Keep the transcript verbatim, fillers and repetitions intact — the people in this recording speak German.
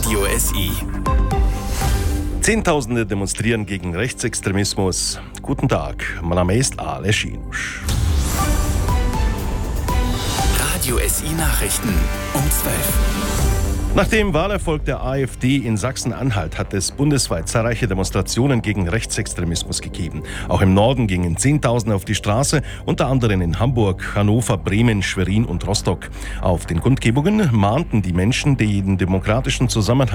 Radio S I. Zehntausende demonstrieren gegen Rechtsextremismus. Guten Tag, mein Name ist Aleš Janusz. Radio S I Nachrichten um zwölf. Nach dem Wahlerfolg der AfD in Sachsen-Anhalt hat es bundesweit zahlreiche Demonstrationen gegen Rechtsextremismus gegeben. Auch im Norden gingen Zehntausende auf die Straße, unter anderem in Hamburg, Hannover, Bremen, Schwerin und Rostock. Auf den Kundgebungen mahnten die Menschen den demokratischen Zusammenhalt